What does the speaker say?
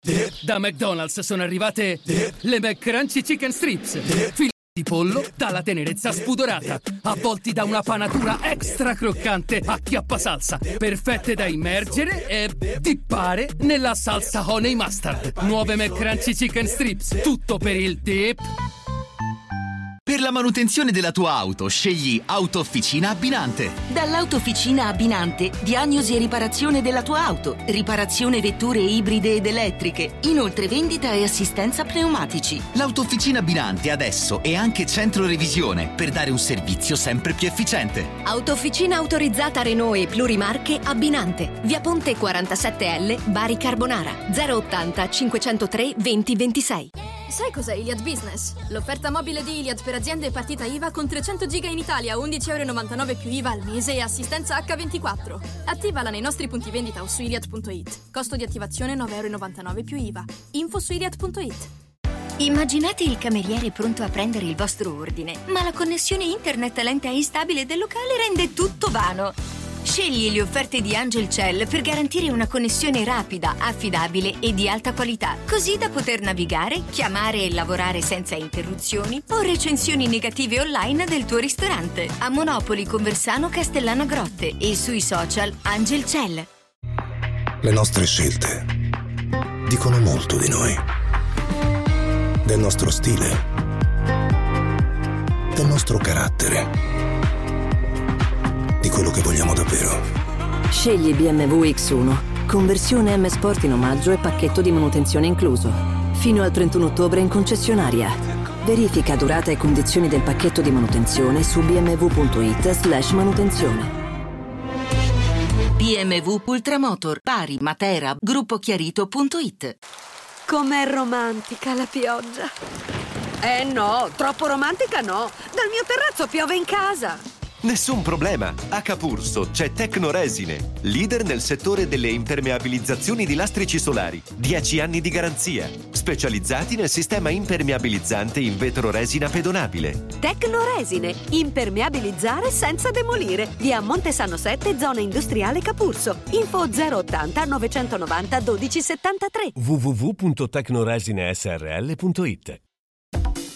Da McDonald's sono arrivate le McCrunchy Chicken Strips. Filetti di pollo dalla tenerezza spudorata, avvolti da una panatura extra croccante a chiappasalsa, perfette da immergere e dippare nella salsa honey mustard. Nuove McCrunchy Chicken Strips, tutto per il dip. Per la manutenzione della tua auto, scegli Autofficina Abbinante. Dall'Autofficina Abbinante, diagnosi e riparazione della tua auto, riparazione vetture ibride ed elettriche, inoltre vendita e assistenza pneumatici. L'Autofficina Abbinante adesso è anche centro revisione per dare un servizio sempre più efficiente. Autofficina autorizzata Renault e plurimarche Abbinante. Via Ponte 47L, Bari Carbonara. 080 503 2026. Sai cos'è Iliad Business? L'offerta mobile di Iliad per aziende e partita IVA con 300 giga in Italia, €11,99 più IVA al mese e assistenza H24. Attivala nei nostri punti vendita o su iliad.it. Costo di attivazione €9,99 più IVA. Info su iliad.it. Immaginate il cameriere pronto a prendere il vostro ordine, ma la connessione internet lenta e instabile del locale rende tutto vano. Scegli le offerte di Angelcell per garantire una connessione rapida, affidabile e di alta qualità, così da poter navigare, chiamare e lavorare senza interruzioni o recensioni negative online del tuo ristorante. A Monopoli, Conversano, Castellano Grotte e sui social Angelcell. Le nostre scelte dicono molto di noi, del nostro stile, del nostro carattere, di quello che vogliamo davvero. Scegli BMW X1, conversione M Sport in omaggio e pacchetto di manutenzione incluso. Fino al 31 ottobre in concessionaria. Verifica durata e condizioni del pacchetto di manutenzione su bmw.it/manutenzione. BMW Ultramotor, Bari, Matera, gruppochiarito.it. Com'è romantica la pioggia. No, troppo romantica no. Dal mio terrazzo piove in casa. Nessun problema. A Capurso c'è Tecnoresine, leader nel settore delle impermeabilizzazioni di lastrici solari. 10 anni di garanzia. Specializzati nel sistema impermeabilizzante in vetro resina pedonabile. Tecnoresine, impermeabilizzare senza demolire. Via Montesano 7, zona industriale Capurso. Info 080 990 1273. www.tecnoresinesrl.it.